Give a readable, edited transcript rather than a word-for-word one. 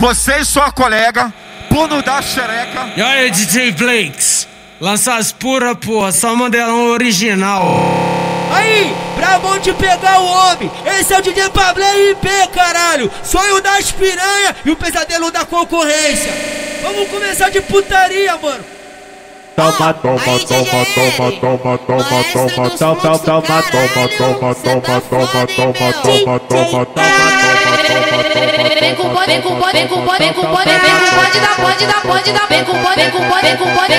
você e sua colega, por não dar xereca. E aí, DJ Blakes, lança as pura, porra, só modelão original. Aí, brabão de pegar o homem, esse é o DJ Pablo RP, caralho. Sonho das piranha e o pesadelo da concorrência. Vamos começar de putaria, mano. Toma, toma, toma, toma, toma, toma, toma, toma, toma, toma, toma, toma, toma, toma, toma, toma. Vem com o pode da, vem com o pode